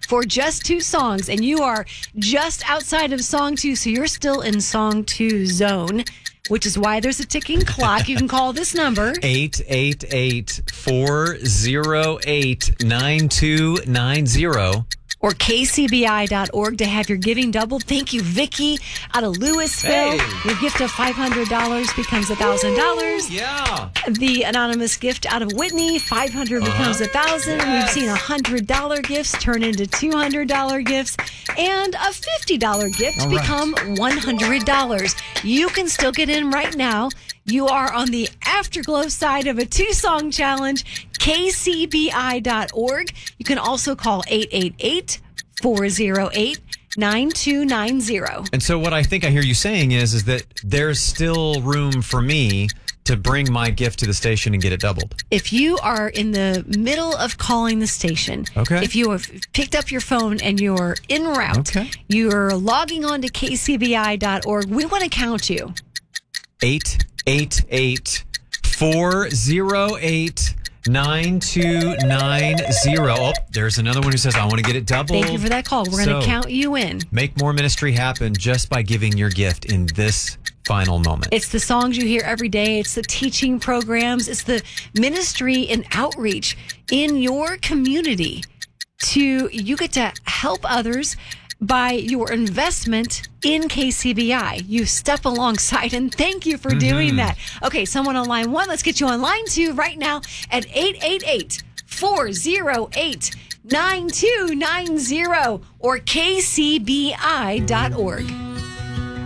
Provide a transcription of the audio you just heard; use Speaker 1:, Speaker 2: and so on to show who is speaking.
Speaker 1: for just 2 songs, and you are just outside of song 2, so you're still in song 2 zone, which is why there's a ticking clock. You can call this number.
Speaker 2: 888-408-9290.
Speaker 1: Or kcbi.org to have your giving doubled. Thank you, Vicky, out of Louisville.
Speaker 2: Hey.
Speaker 1: Your gift of $500 becomes $1,000.
Speaker 2: Yeah.
Speaker 1: The anonymous gift out of Whitney, $500 becomes $1,000.
Speaker 2: Yes.
Speaker 1: We've seen $100 gifts turn into $200 gifts, and a $50 gift
Speaker 2: All right.
Speaker 1: become $100. You can still get in right now. You are on the Afterglow side of a 2-song challenge, kcbi.org. You can also call 888-408-9290.
Speaker 2: And so what I think I hear you saying is that there's still room for me to bring my gift to the station and get it doubled.
Speaker 1: If you are in the middle of calling the station,
Speaker 2: Okay.
Speaker 1: if you have picked up your phone and you're en route,
Speaker 2: Okay.
Speaker 1: you're logging on to kcbi.org, we want to count you.
Speaker 2: 888-408-9290. Oh, there's another one who says, I want to get it doubled.
Speaker 1: Thank you for that call. We're going to count you in.
Speaker 2: Make more ministry happen just by giving your gift in this final moment.
Speaker 1: It's the songs you hear every day. It's the teaching programs. It's the ministry and outreach in your community. You get to help others by your investment in KCBI. You step alongside, and thank you for doing that. Okay, someone on line 1. Let's get you on line 2 right now at 888-408-9290 or kcbi.org.